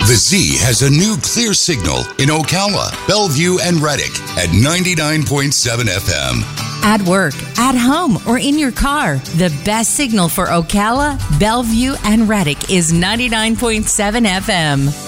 The Z has a new clear signal in Ocala, Bellevue, and Reddick at 99.7 FM. At work, at home, or in your car, the best signal for Ocala, Bellevue, and Reddick is 99.7 FM.